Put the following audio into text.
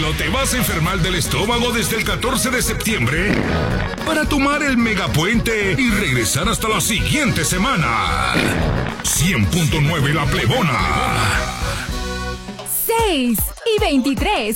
tranquilo, te vas a enfermar del estómago desde el 14 de septiembre para tomar el megapuente y regresar hasta la siguiente semana. 100.9 La Plebona. 6:23.